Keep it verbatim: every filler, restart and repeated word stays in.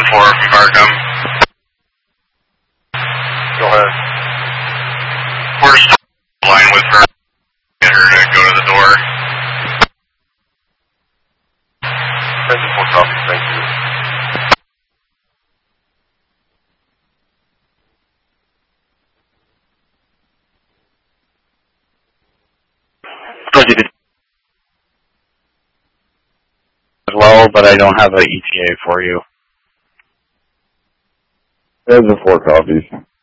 four, if you are come. Go ahead. We're still in line with her. Get her to go to the door. ten four copy, thank you. As well, but I don't have an E T A for you. There's the four copies.